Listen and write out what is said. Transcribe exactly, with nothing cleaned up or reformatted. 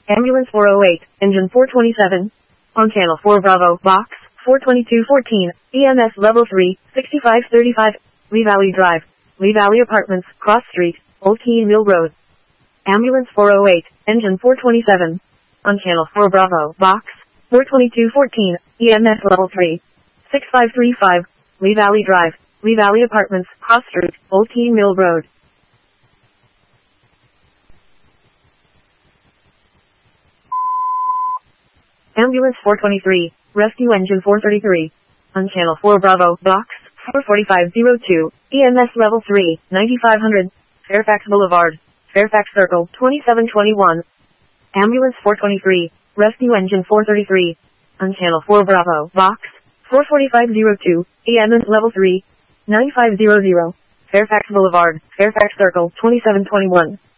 Ambulance four oh eight, engine four twenty-seven. On channel four Bravo, box four twenty-two fourteen, E M S level three, sixty-five thirty-five, Lee Valley Drive, Lee Valley Apartments, Cross Street, Old Keene Mill Road. Ambulance four oh eight, engine four twenty-seven. On channel four Bravo, box four twenty-two fourteen, E M S level three, sixty-five thirty-five, Lee Valley Drive, Lee Valley Apartments, Cross Street, Old Keene Mill Road. Ambulance four twenty-three, rescue engine four thirty-three. On channel four Bravo, box four forty-five oh two, E M S level three, ninety-five hundred, Fairfax Boulevard, Fairfax Circle, twenty-seven twenty-one. Ambulance four twenty-three, rescue engine four thirty-three. On channel four Bravo, box four forty-five oh two, E M S level three, ninety-five hundred, Fairfax Boulevard, Fairfax Circle, twenty-seven twenty-one.